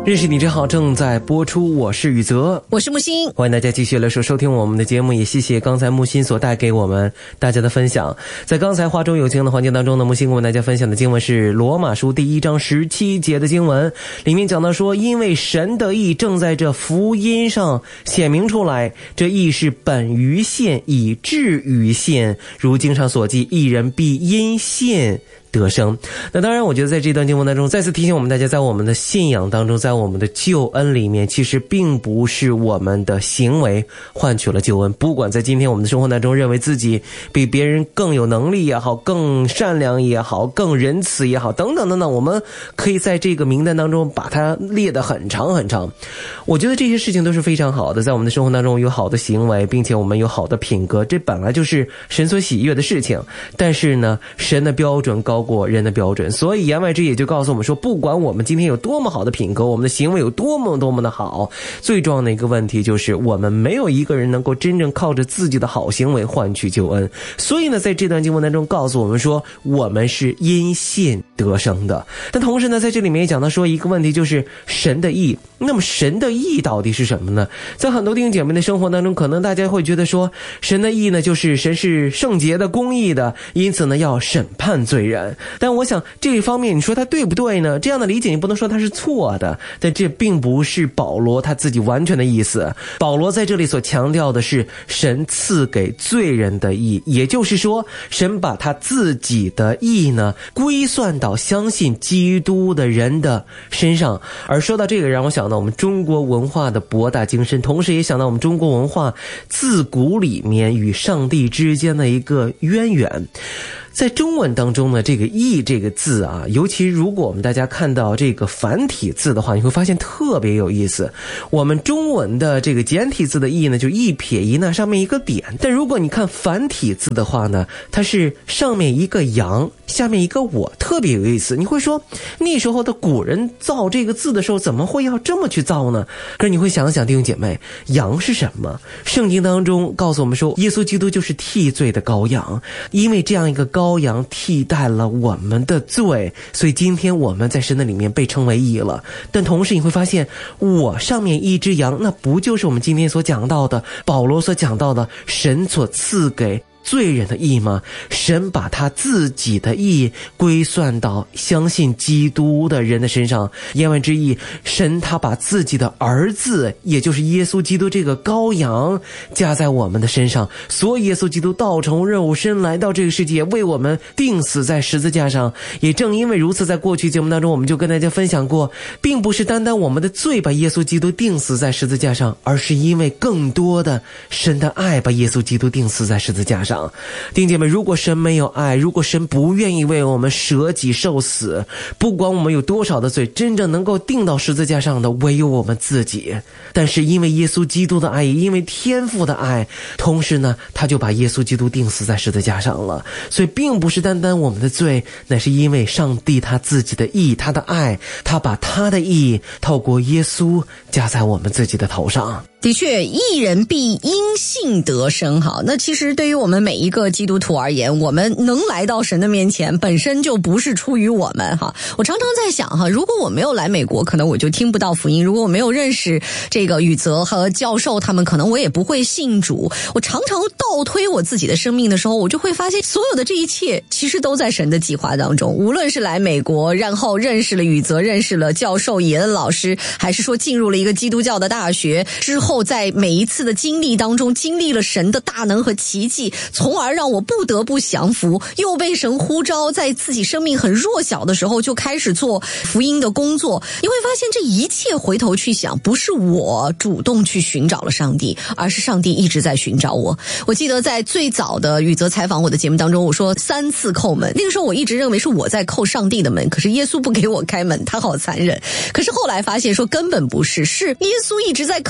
认识你真好正在播出，我是宇泽， 我是木星， 欢迎大家继续来收听我们的节目，也谢谢刚才木星所带给我们大家的分享。在刚才话中有情的环节当中呢，木星跟大家分享的经文是罗马书第1章17节的经文，里面讲到说，因为神的义正在这福音上显明出来，这义是本于信，以至于信，如经上所记，义人必因信得生。那当然我觉得在这段经文当中再次提醒我们大家，在我们的信仰当中，在我们的救恩里面，其实并不是我们的行为换取了救恩。不管在今天我们的生活当中认为自己比别人更有能力也好，更善良也好，更仁慈也好，等等等等，我们可以在这个名单当中把它列得很长很长。我觉得这些事情都是非常好的，在我们的生活当中有好的行为，并且我们有好的品格，这本来就是神所喜悦的事情。但是呢，神的标准高过人的标准，所以言外之意也就告诉我们说，不管我们今天有多么好的品格，我们的行为有多么的好，最重要的一个问题就是我们没有一个人能够真正靠着自己的好行为换取救恩。所以呢，在这段经文当中告诉我们说，我们是因信得生的。但同时呢，在这里面也讲到说一个问题，就是神的义。那么神的义到底是什么呢？在很多弟兄姐妹的生活当中，可能大家会觉得说，神的义呢，就是神是圣洁的、公义的，因此呢要审判罪人。但我想这一方面你说他对不对呢？这样的理解你不能说他是错的，但这并不是保罗他自己完全的意思。保罗在这里所强调的是神赐给罪人的义，也就是说神把他自己的义呢归算到相信基督的人的身上。而说到这个，让我想到我们中国文化的博大精深，同时也想到我们中国文化自古里面与上帝之间的一个渊源。在中文当中呢，这个义这个字啊，尤其如果我们大家看到这个繁体字的话，你会发现特别有意思。我们中文的这个简体字的义呢，就一撇一捺上面一个点，但如果你看繁体字的话呢，它是上面一个羊，下面一个我，特别有意思。你会说那时候的古人造这个字的时候怎么会要这么去造呢？可是你会想想弟兄姐妹，羊是什么？圣经当中告诉我们说，耶稣基督就是替罪的羔羊，因为这样一个羔羊替代了我们的罪，所以今天我们在神的里面被称为义了。但同时你会发现，我上面一只羊，那不就是我们今天所讲到的，保罗所讲到的神所赐给罪人的义吗？神把他自己的义归算到相信基督的人的身上。言外之意，神他把自己的儿子，也就是耶稣基督这个羔羊加在我们的身上，所以耶稣基督道成肉身来到这个世界，为我们钉死在十字架上。也正因为如此，在过去节目当中我们就跟大家分享过，并不是单单我们的罪把耶稣基督钉死在十字架上，而是因为更多的神的爱把耶稣基督钉死在十字架上。弟兄姐妹，如果神没有爱，如果神不愿意为我们舍己受死，不管我们有多少的罪，真正能够钉到十字架上的唯有我们自己。但是因为耶稣基督的爱，也因为天父的爱，同时呢他就把耶稣基督钉死在十字架上了。所以并不是单单我们的罪，乃是因为上帝他自己的义，他的爱，他把他的义透过耶稣加在我们自己的头上。 的确，义人必因信得生。好，那其实对于我们每一个基督徒而言，我们能来到神的面前，本身就不是出于我们哈。我常常在想哈，如果我没有来美国，可能我就听不到福音；如果我没有认识这个宇泽和教授他们，可能我也不会信主。我常常倒推我自己的生命的时候，我就会发现，所有的这一切其实都在神的计划当中。无论是来美国，然后认识了宇泽，认识了教授以恩老师，还是说进入了一个基督教的大学之后，在每一次的经历当中经历了神的大能和奇迹，从而让我不得不降服，又被神呼召在自己生命很弱小的时候就开始做福音的工作。你会发现这一切回头去想，不是我主动去寻找了上帝，而是上帝一直在寻找我。我记得在最早的宇泽采访我的节目当中，我说3次叩门，那个时候我一直认为是我在叩上帝的门，可是耶稣不给我开门，他好残忍。可是后来发现说根本不是，是耶稣一直在叩我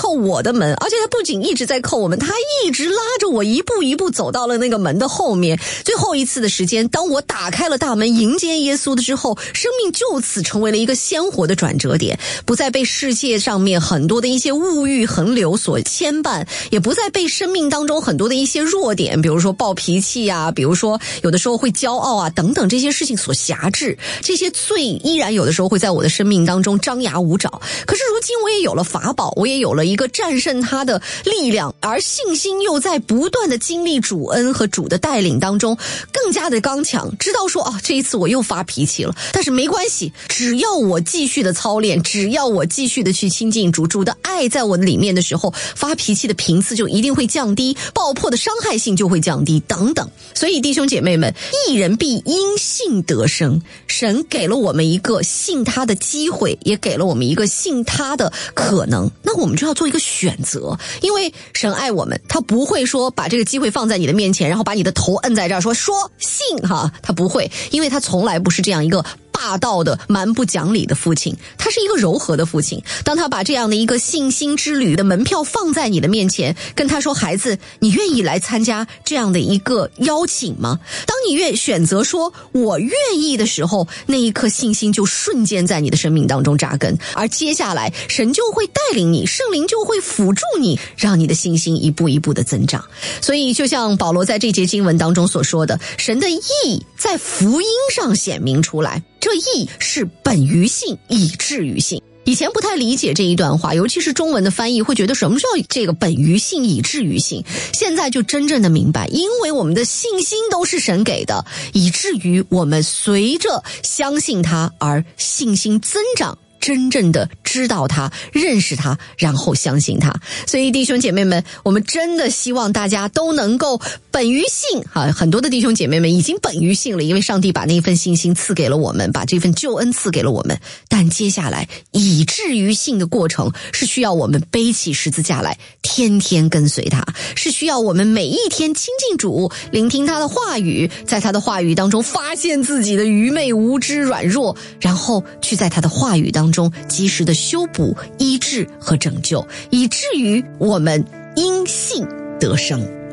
的门，而且他不仅一直在扣我们，他一直拉着我一步一步走到了那个门的后面。最后一次的时间，当我打开了大门迎接耶稣的之后，生命就此成为了一个鲜活的转折点，不再被世界上面很多的一些物欲横流所牵绊，也不再被生命当中很多的一些弱点，比如说暴脾气啊，比如说有的时候会骄傲啊等等这些事情所辖制，这些罪依然有的时候会在我的生命当中张牙舞爪。可是如今我也有了法宝，我也有了一个战胜它的力量，而信心又在不断的经历主恩和主的带领当中更加的刚强，知道说这一次我又发脾气了，但是没关系，只要我继续的操练，只要我继续的去亲近主，主的爱在我的里面的时候，发脾气的频次就一定会降低，爆破的伤害性就会降低等等。所以弟兄姐妹们，义人必因信得生，神给了我们一个信他的机会，也给了我们一个信他的可能，那我们就要做一个选择。因为神爱我们，他不会说把这个机会放在你的面前，然后把你的头摁在这儿说信他不会，因为他从来不是这样一个霸道的蛮不讲理的父亲，他是一个柔和的父亲。当他把这样的一个信心之旅的门票放在你的面前，跟他说，孩子，你愿意来参加这样的一个邀请吗？当你选择说我愿意的时候，那一刻信心就瞬间在你的生命当中扎根，而接下来神就会带领你，圣灵就会辅助你，让你的信心一步一步的增长。所以就像保罗在这节经文当中所说的，神的义在福音上显明出来，这义是本于信，以至于信。以前不太理解这一段话，尤其是中文的翻译，会觉得什么叫这个本于信，以至于信。现在就真正的明白，因为我们的信心都是神给的，以至于我们随着相信他而信心增长，真正的知道他，认识他，然后相信他。所以弟兄姐妹们，我们真的希望大家都能够本于信很多的弟兄姐妹们已经本于信了，因为上帝把那份信心赐给了我们，把这份救恩赐给了我们。但接下来以至于信的过程是需要我们背起十字架来，天天跟随他，是需要我们每一天亲近主，聆听他的话语，在他的话语当中发现自己的愚昧无知软弱，然后去在他的话语当中及时的修补、医治和拯救，以至于我们因信得生。